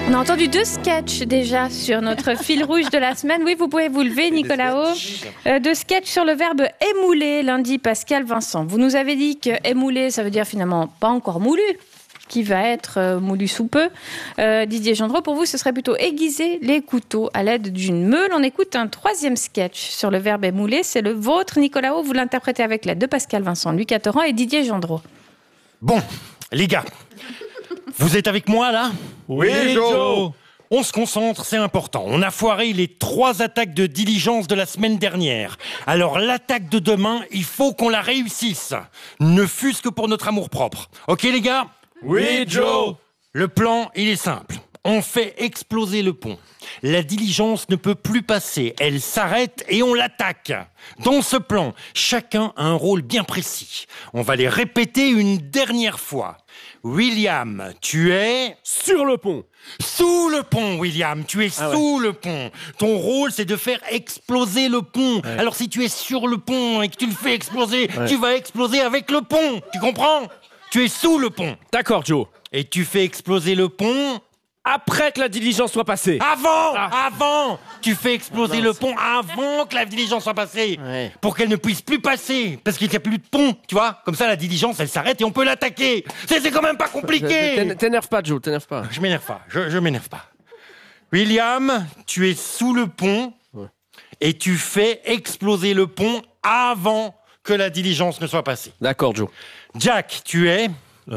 On a entendu 2 sketchs déjà sur notre fil rouge de la semaine. Oui, vous pouvez vous lever, Nicolas. 2 sketchs sur le verbe émouler, lundi, Pascal Vincent. Vous nous avez dit que émouler, ça veut dire finalement pas encore moulu, qui va être moulu sous peu. Didier Gendreau, pour vous, ce serait plutôt aiguiser les couteaux à l'aide d'une meule. On écoute un 3e sketch sur le verbe émouler. C'est le vôtre, Nicolas. Vous l'interprétez avec l'aide de Pascal Vincent, Louis Cateran et Didier Gendreau. Bon, les gars, vous êtes avec moi, là ? Oui, Joe. On se concentre, c'est important. On a foiré les 3 attaques de diligence de la semaine dernière. Alors l'attaque de demain, il faut qu'on la réussisse. Ne fût-ce que pour notre amour-propre. Ok, les gars ? Oui, Joe. Le plan, il est simple. On fait exploser le pont. La diligence ne peut plus passer. Elle s'arrête et on l'attaque. Dans ce plan, chacun a un rôle bien précis. On va les répéter une dernière fois. William, tu es... Sur le pont. Sous le pont, William. Tu es sous le pont. Ton rôle, c'est de faire exploser le pont. Ouais. Alors si tu es sur le pont et que tu le fais exploser, tu vas exploser avec le pont. Tu comprends ? Tu es sous le pont. D'accord, Joe. Et tu fais exploser le pont... Après que la diligence soit passée. Avant. Tu fais exploser le pont avant que la diligence soit passée. Ouais. Pour qu'elle ne puisse plus passer. Parce qu'il n'y a plus de pont, tu vois. Comme ça, la diligence, elle s'arrête et on peut l'attaquer. C'est quand même pas compliqué. T'énerve pas, Joe, t'énerve pas. Je m'énerve pas, je m'énerve pas. William, tu es sous le pont et tu fais exploser le pont avant que la diligence ne soit passée. D'accord, Joe. Jack, tu es...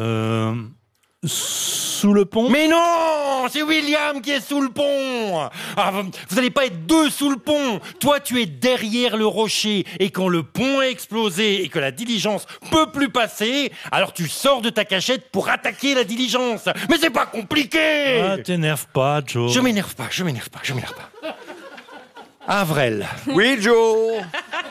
Sous le pont ? Mais non, c'est William qui est sous le pont. Ah, vous n'allez pas être 2 sous le pont. Toi, tu es derrière le rocher. Et quand le pont est explosé et que la diligence peut plus passer, alors tu sors de ta cachette pour attaquer la diligence. Mais c'est pas compliqué. Ah, t'énerve pas, Joe. Je m'énerve pas. Avrel. Oui, Joe.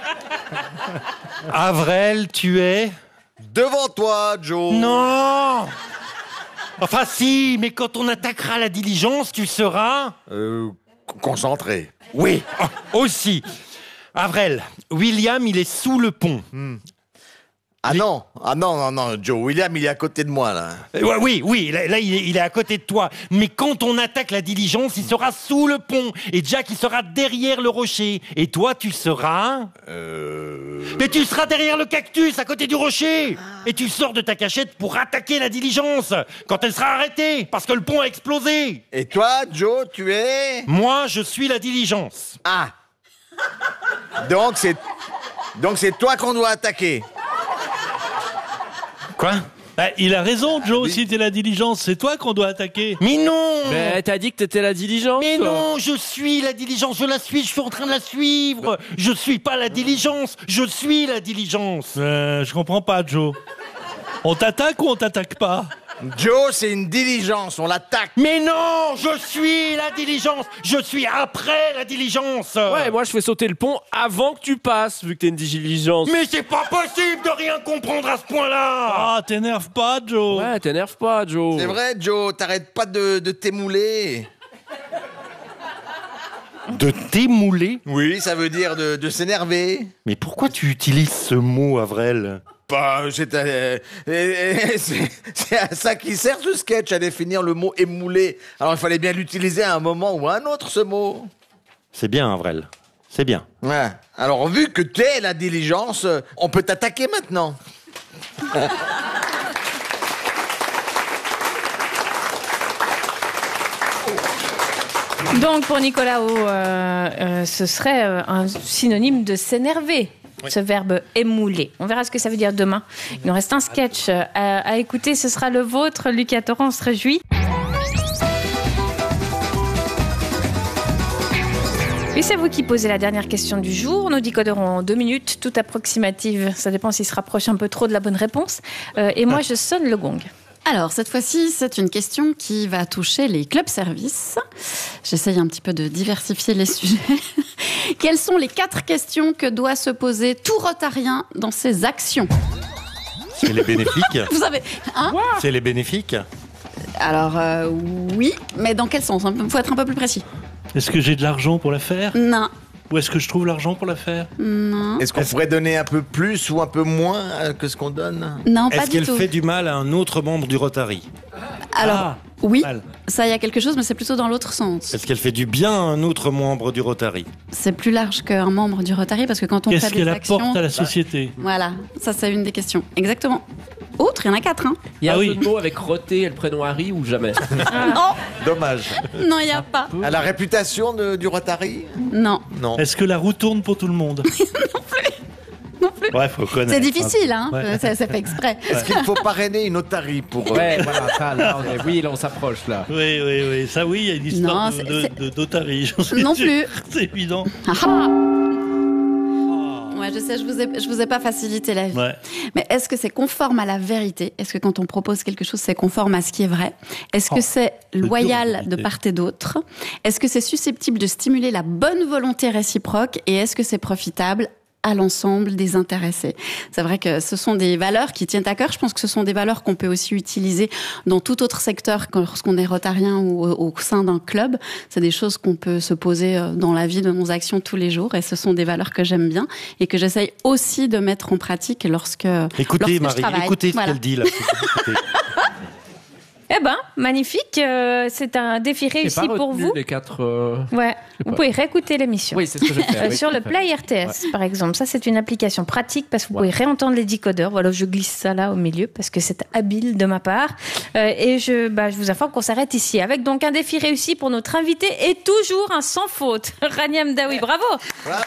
Avrel, tu es... Devant toi, Joe. Non. Enfin si, mais quand on attaquera la diligence, tu seras... Concentré. Oui, aussi. Avrel, William, il est sous le pont. Ah non, Joe. William, il est à côté de moi, là. Oui, là il est à côté de toi. Mais quand on attaque la diligence, il sera sous le pont. Et Jack, il sera derrière le rocher. Et toi, tu seras... Mais tu seras derrière le cactus, à côté du rocher. Et tu sors de ta cachette pour attaquer la diligence quand elle sera arrêtée, parce que le pont a explosé. Et toi, Joe, tu es... Moi, je suis la diligence. Ah. Donc c'est toi qu'on doit attaquer. Quoi ? Il a raison, Joe, si t'es la diligence, c'est toi qu'on doit attaquer. Mais non ! Mais t'as dit que t'étais la diligence. Mais non, je suis la diligence, je la suis, je suis en train de la suivre. Je suis pas la diligence, je suis la diligence. Je comprends pas, Joe. On t'attaque ou on t'attaque pas ? Joe, c'est une diligence, on l'attaque. Mais non, je suis la diligence, je suis après la diligence. Ouais, moi je fais sauter le pont avant que tu passes, vu que t'es une diligence. Mais c'est pas possible de rien comprendre à ce point-là. Ah, t'énerve pas, Joe. Ouais, t'énerve pas, Joe. C'est vrai, Joe, t'arrêtes pas de t'émouler. De t'émouler ? Oui, ça veut dire de s'énerver. Mais pourquoi tu utilises ce mot, Avrel ? Bah, c'est à ça qui sert ce sketch, à définir le mot émouler. Alors il fallait bien l'utiliser à un moment ou à un autre, ce mot. C'est bien, Avrel. C'est bien. Ouais. Alors vu que t'es la diligence, on peut t'attaquer maintenant. Donc pour Nicolas, ce serait un synonyme de s'énerver. Oui. Ce verbe émouler. On verra ce que ça veut dire demain. Il nous reste un sketch à écouter. Ce sera le vôtre, Louis Cateran. On se réjouit. Et c'est vous qui posez la dernière question du jour. Nos décoderons en 2 minutes, toute approximative. Ça dépend s'il se rapproche un peu trop de la bonne réponse. Et moi, je sonne le gong. Alors, cette fois-ci, c'est une question qui va toucher les clubs-services. J'essaye un petit peu de diversifier les sujets. Quelles sont les 4 questions que doit se poser tout rotarien dans ses actions ? C'est les bénéfiques. Vous savez, hein ? C'est les bénéfiques. Alors, oui, mais dans quel sens ? Il faut être un peu plus précis. Est-ce que j'ai de l'argent pour la faire ? Non. Où est-ce que je trouve l'argent pour la faire ? Non. Est-ce qu'on pourrait donner un peu plus ou un peu moins que ce qu'on donne ? Non, pas Est-ce du qu'elle tout. fait du mal à un autre membre du Rotary ? Alors, oui, mal. ça, il y a quelque chose, mais c'est plutôt dans l'autre sens. Est-ce qu'elle fait du bien à un autre membre du Rotary? C'est plus large qu'un membre du Rotary, parce que quand on Qu'est-ce fait des qu'elle actions... apporte à la société? Voilà, ça, c'est une des questions. Exactement. Autre, il y en a 4, hein. Il y a Ah un oui. jeu de mots avec Roté et le prénom Harry ou jamais? Non, Dommage. non, il n'y a pas. À la réputation du Rotary? Non, Non. Est-ce que la roue tourne pour tout le monde? non plus. Ouais, faut connaître. C'est difficile, hein. Ouais. C'est fait exprès. Est-ce qu'il faut parrainer une Otari pour... Ouais, voilà, ça, là, oui, là, on s'approche, là. Oui. Ça, oui, il y a une histoire Non, d'Otari. j'en suis Non sûr. plus. C'est évident. Ah ah. Ouais, je sais, je vous ai pas facilité la vie. Ouais. Mais est-ce que c'est conforme à la vérité? Est-ce que quand on propose quelque chose, c'est conforme à ce qui est vrai? Est-ce que c'est loyal de part et d'autre? Est-ce que c'est susceptible de stimuler la bonne volonté réciproque? Et est-ce que c'est profitable à l'ensemble des intéressés? C'est vrai que ce sont des valeurs qui tiennent à cœur. Je pense que ce sont des valeurs qu'on peut aussi utiliser dans tout autre secteur lorsqu'on est rotarien ou au sein d'un club. C'est des choses qu'on peut se poser dans la vie de nos actions tous les jours, et ce sont des valeurs que j'aime bien et que j'essaye aussi de mettre en pratique lorsque Écoutez, je Marie, travaille. écoutez ce Voilà. qu'elle dit là. Écoutez. Eh ben, magnifique. C'est un défi J'ai réussi pas pour retenu vous. les 4... Ouais. Vous pouvez réécouter l'émission. Oui, c'est ce que je fais. oui, Sur tout le à fait. Play RTS, par exemple. Ça, c'est une application pratique parce que vous pouvez réentendre les décodeurs. Voilà, je glisse ça là au milieu parce que c'est habile de ma part. Et je vous informe qu'on s'arrête ici avec donc un défi réussi pour notre invité et toujours un sans faute. Rania Mdaoui, bravo. Bravo.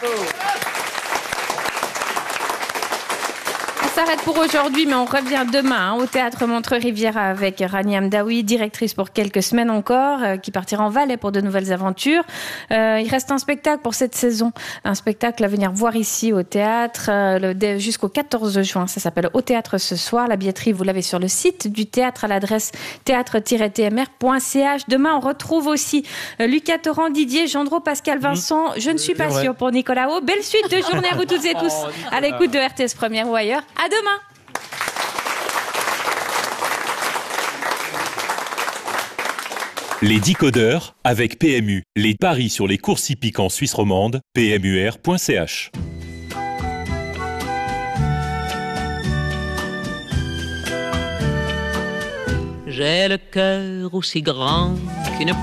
On s'arrête pour aujourd'hui, mais on revient demain au Théâtre Montreux-Riviera avec Rania Mdaoui, directrice pour quelques semaines encore, qui partira en Valais pour de nouvelles aventures. Il reste un spectacle pour cette saison, un spectacle à venir voir ici au théâtre jusqu'au 14 juin. Ça s'appelle Au Théâtre ce soir. La billetterie, vous l'avez sur le site du théâtre à l'adresse théâtre-tmr.ch. Demain, on retrouve aussi Lucas Torrent, Didier, Gendreau, Pascal Vincent. Je ne suis pas sûre pour Nicolas O. Belle suite de journée à vous toutes et tous à l'écoute de RTS Première ou ailleurs. À demain. Les décodeurs avec PMU. Les paris sur les courses hippiques en Suisse romande. PMUR.ch. J'ai le cœur aussi grand qu'une